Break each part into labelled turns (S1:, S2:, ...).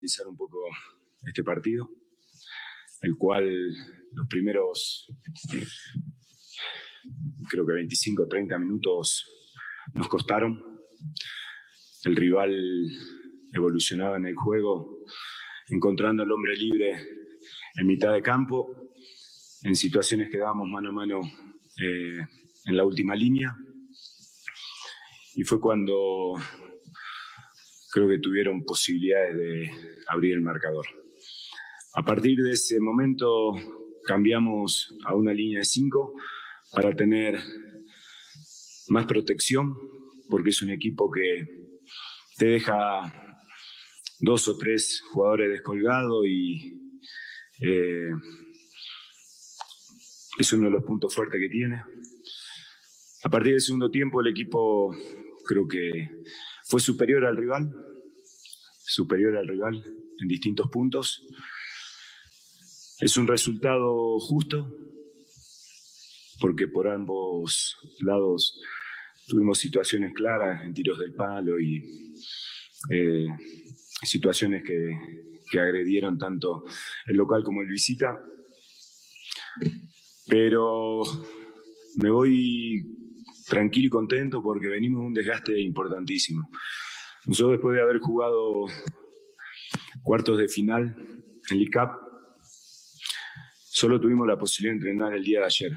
S1: analizar un poco este partido, el cual los primeros, creo que 25 o 30 minutos nos costaron. El rival evolucionaba en el juego, encontrando al hombre libre en mitad de campo, en situaciones que dábamos mano a mano en la última línea. Y fue cuando creo que tuvieron posibilidades de abrir el marcador. A partir de ese momento cambiamos a una línea de 5 para tener más protección, porque es un equipo que te deja 2 o 3 jugadores descolgados y es uno de los puntos fuertes que tiene. A partir del segundo tiempo el equipo creo que fue superior al rival en distintos puntos. Es un resultado justo porque por ambos lados tuvimos situaciones claras en tiros del palo y situaciones que agredieron tanto el local como el visita. Pero me voy tranquilo y contento porque venimos de un desgaste importantísimo. Nosotros, después de haber jugado cuartos de final en League Cup, solo tuvimos la posibilidad de entrenar el día de ayer.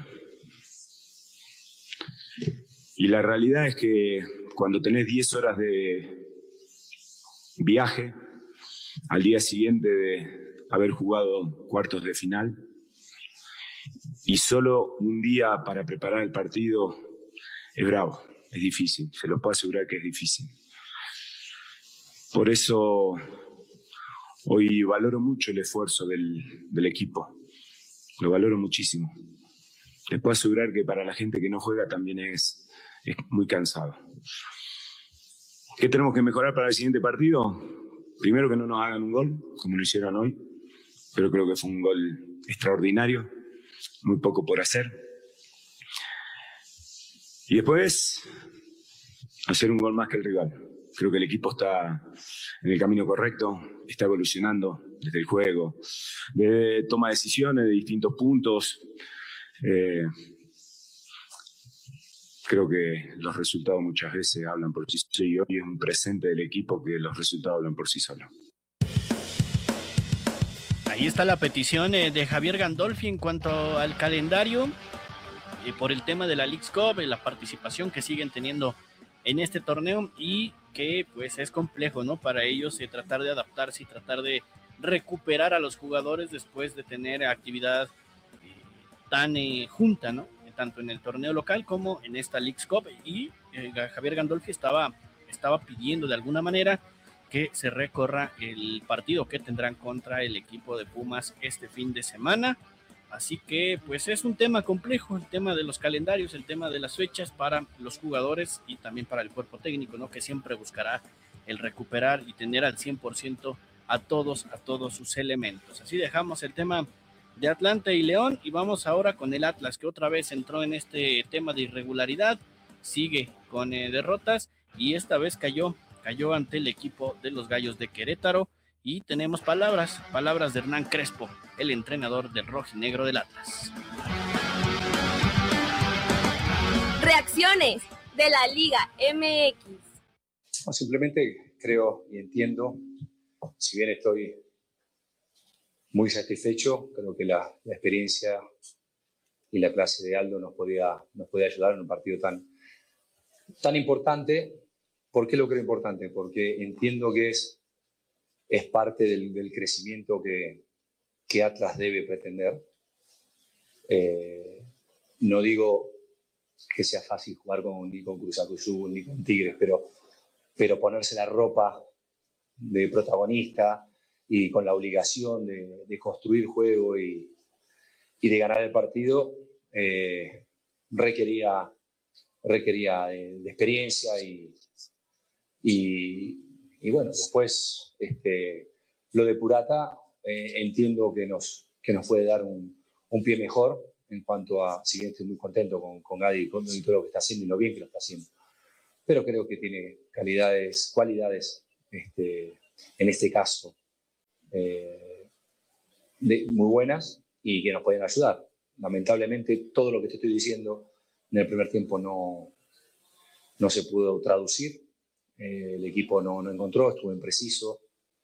S1: Y la realidad es que cuando tenés 10 horas de viaje al día siguiente de haber jugado cuartos de final y solo un día para preparar el partido, es bravo, es difícil, se lo puedo asegurar que es difícil. Por eso hoy valoro mucho el esfuerzo del equipo, lo valoro muchísimo. Les puedo asegurar que para la gente que no juega también es muy cansado. ¿Qué tenemos que mejorar para el siguiente partido? Primero, que no nos hagan un gol, como lo hicieron hoy, pero creo que fue un gol extraordinario, muy poco por hacer. Y después, hacer un gol más que el rival. Creo que el equipo está en el camino correcto, está evolucionando desde el juego, de toma de decisiones de distintos puntos. Creo que los resultados muchas veces hablan por sí solos y hoy es un presente del equipo que los resultados hablan por sí solos.
S2: Ahí está la petición de Javier Gandolfi en cuanto al calendario por el tema de la Leagues Cup, la participación que siguen teniendo en este torneo y que pues es complejo, ¿no? Para ellos tratar de adaptarse y tratar de recuperar a los jugadores después de tener actividad tan junta, ¿no? Tanto en el torneo local como en esta Leagues Cup. Y Javier Gandolfi estaba pidiendo de alguna manera que se recorra el partido que tendrán contra el equipo de Pumas este fin de semana. Así que pues es un tema complejo, el tema de los calendarios, el tema de las fechas para los jugadores y también para el cuerpo técnico, ¿no? Que siempre buscará el recuperar y tener al 100% a todos sus elementos. Así dejamos el tema de Atlanta y León y vamos ahora con el Atlas, que otra vez entró en este tema de irregularidad, sigue con derrotas y esta vez cayó ante el equipo de los Gallos de Querétaro. Y tenemos palabras de Hernán Crespo, el entrenador del rojinegro del Atlas.
S3: Reacciones de la Liga MX.
S4: Simplemente creo y entiendo, si bien estoy muy satisfecho, creo que la experiencia y la clase de Aldo nos podía ayudar en un partido tan importante. ¿Por qué lo creo importante? Porque entiendo que es parte del crecimiento que Atlas debe pretender. No digo que sea fácil jugar ni con Cruz Azul ni con Tigres, pero ponerse la ropa de protagonista y con la obligación de construir juego y de ganar el partido requería de experiencia y bueno, después lo de Purata entiendo que nos puede dar un pie mejor en cuanto a, si bien estoy muy contento con Gadi y con todo lo que está haciendo y lo bien que lo está haciendo, pero creo que tiene cualidades en este caso muy buenas y que nos pueden ayudar. Lamentablemente, todo lo que te estoy diciendo en el primer tiempo no se pudo traducir. El equipo no encontró, estuvo impreciso.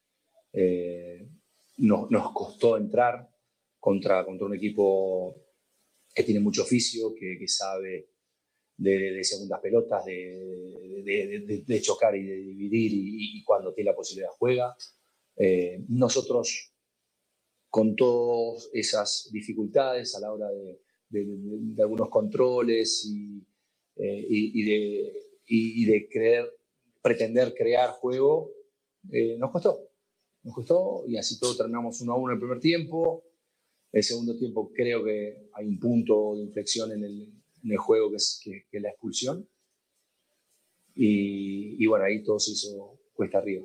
S4: Nos costó entrar contra un equipo que tiene mucho oficio, que sabe de segundas pelotas, de chocar y de dividir, y cuando tiene la posibilidad juega. Nosotros, con todas esas dificultades a la hora de algunos controles y de pretender crear juego, nos costó, y así todo terminamos 1-1 en el primer tiempo. El segundo tiempo creo que hay un punto de inflexión en el juego que es la expulsión, y bueno, ahí todo se hizo cuesta arriba.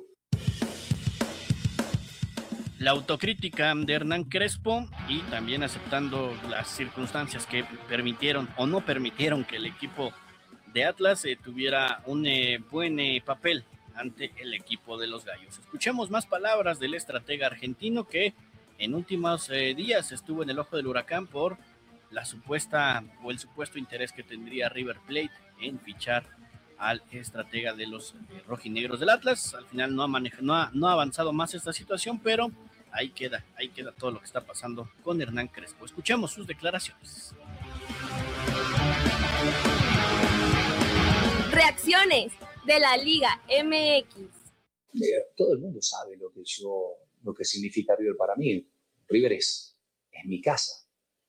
S2: La autocrítica de Hernán Crespo, y también aceptando las circunstancias que permitieron o no permitieron que el equipo de Atlas tuviera un buen papel ante el equipo de los Gallos. Escuchemos más palabras del estratega argentino, que en últimos días estuvo en el ojo del huracán por el supuesto interés que tendría River Plate en fichar al estratega de los rojinegros del Atlas. Al final no ha avanzado más esta situación, pero ahí queda todo lo que está pasando con Hernán Crespo. Escuchemos sus declaraciones.
S3: Reacciones de la Liga MX.
S4: Todo el mundo sabe lo que significa River para mí. River es mi casa.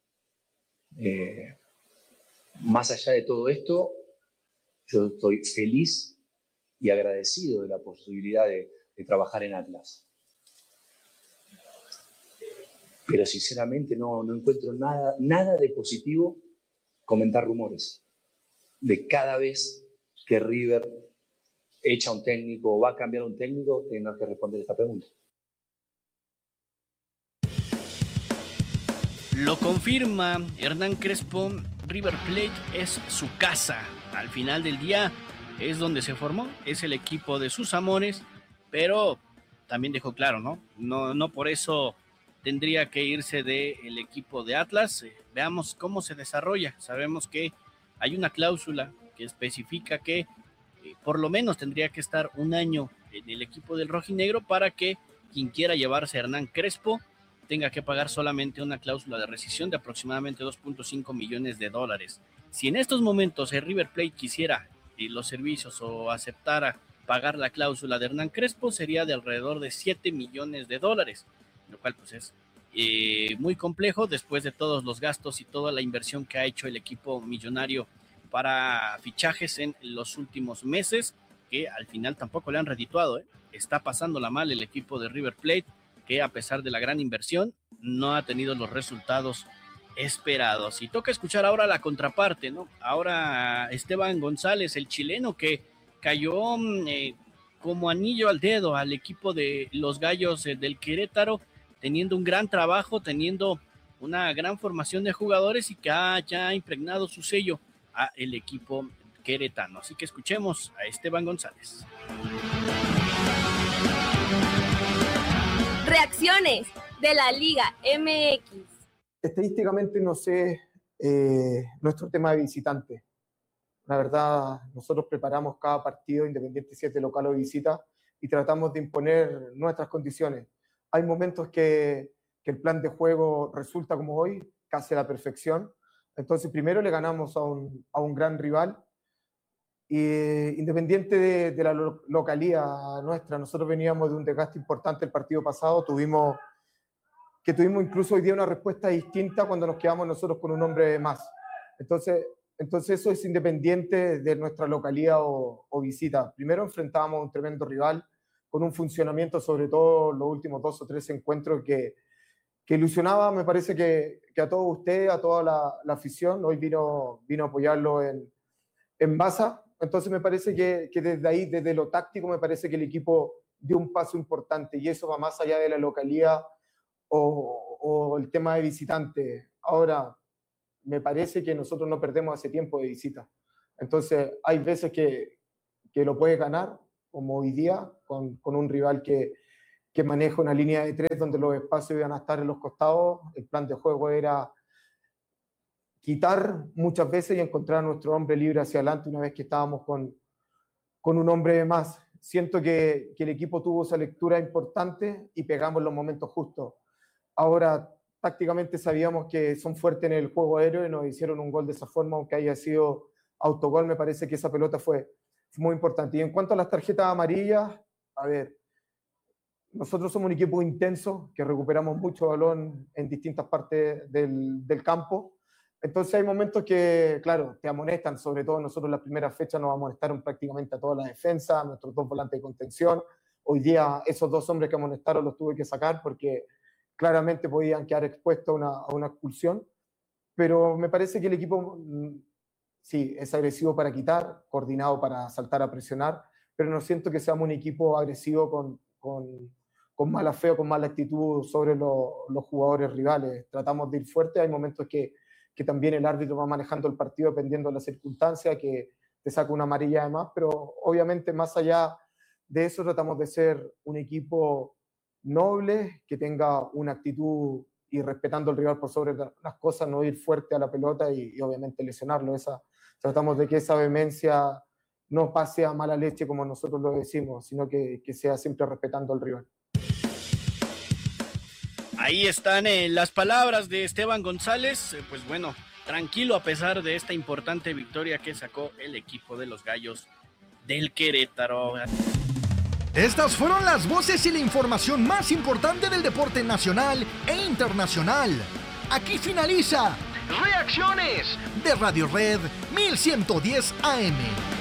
S4: Más allá de todo esto, yo estoy feliz y agradecido de la posibilidad de trabajar en Atlas. Pero sinceramente no encuentro nada de positivo comentar rumores de cada vez que River echa un técnico o va a cambiar un técnico, tengo que responder esta pregunta.
S2: Lo confirma Hernán Crespo, River Plate es su casa. Al final del día es donde se formó, es el equipo de sus amores, pero también dejó claro, no por eso tendría que irse del equipo de Atlas. Veamos cómo se desarrolla. Sabemos que hay una cláusula que especifica que por lo menos tendría que estar un año en el equipo del rojinegro para que quien quiera llevarse a Hernán Crespo tenga que pagar solamente una cláusula de rescisión de aproximadamente $2.5 millones. Si en estos momentos el River Plate quisiera los servicios o aceptara pagar la cláusula de Hernán Crespo, sería de alrededor de $7 millones, lo cual pues es muy complejo después de todos los gastos y toda la inversión que ha hecho el equipo millonario para fichajes en los últimos meses, que al final tampoco le han redituado. Está pasándola mal el equipo de River Plate, que a pesar de la gran inversión no ha tenido los resultados esperados. Y toca escuchar ahora la contraparte, Ahora Esteban González, el chileno, que cayó como anillo al dedo al equipo de los Gallos del Querétaro, teniendo un gran trabajo, teniendo una gran formación de jugadores y que ha ya impregnado su sello a el equipo queretano. Así que escuchemos a Esteban González.
S3: Reacciones de la Liga MX.
S5: Estadísticamente no sé nuestro tema de visitante. La verdad, nosotros preparamos cada partido, independiente si es de local o de visita, y tratamos de imponer nuestras condiciones. Hay momentos que el plan de juego resulta como hoy, casi a la perfección. Entonces, primero le ganamos a un gran rival. Y independiente de la localía nuestra, nosotros veníamos de un desgaste importante el partido pasado. Tuvimos incluso hoy día una respuesta distinta cuando nos quedamos nosotros con un hombre más. Entonces eso es independiente de nuestra localía o visita. Primero enfrentábamos a un tremendo rival con un funcionamiento, sobre todo los últimos 2 o 3 encuentros, que ilusionaba, me parece que a todos ustedes, a toda la afición. Hoy vino a apoyarlo en Baza. Entonces me parece que desde ahí, desde lo táctico, me parece que el equipo dio un paso importante, y eso va más allá de la localía o el tema de visitante. Ahora, me parece que nosotros no perdemos hace tiempo de visita. Entonces hay veces que lo puedes ganar, como hoy día, con un rival que que maneja una línea de 3 donde los espacios iban a estar en los costados. El plan de juego era quitar muchas veces y encontrar a nuestro hombre libre hacia adelante una vez que estábamos con un hombre de más. Siento que el equipo tuvo esa lectura importante y pegamos los momentos justos. Ahora, tácticamente sabíamos que son fuertes en el juego aéreo y nos hicieron un gol de esa forma, aunque haya sido autogol. Me parece que esa pelota fue muy importante. Y en cuanto a las tarjetas amarillas, a ver, nosotros somos un equipo intenso, que recuperamos mucho balón en distintas partes del campo. Entonces hay momentos que, claro, te amonestan, sobre todo nosotros en las primeras fechas nos amonestaron prácticamente a toda la defensa, nuestros 2 volantes de contención. Hoy día esos 2 hombres que amonestaron los tuve que sacar porque claramente podían quedar expuestos a una expulsión. Pero me parece que el equipo, sí, es agresivo para quitar, coordinado para saltar a presionar, pero no siento que seamos un equipo agresivo con mala fe o con mala actitud sobre los jugadores rivales. Tratamos de ir fuerte, hay momentos que también el árbitro va manejando el partido dependiendo de la circunstancia, que te saca una amarilla de más, pero obviamente más allá de eso tratamos de ser un equipo noble, que tenga una actitud y respetando al rival por sobre las cosas, no ir fuerte a la pelota y obviamente lesionarlo. Tratamos de que esa vehemencia no pase a mala leche como nosotros lo decimos, sino que sea siempre respetando al rival.
S2: Ahí están las palabras de Esteban González. Pues bueno, tranquilo a pesar de esta importante victoria que sacó el equipo de los Gallos del Querétaro.
S6: Estas fueron las voces y la información más importante del deporte nacional e internacional. Aquí finaliza Reacciones de Radio Red 1110 AM.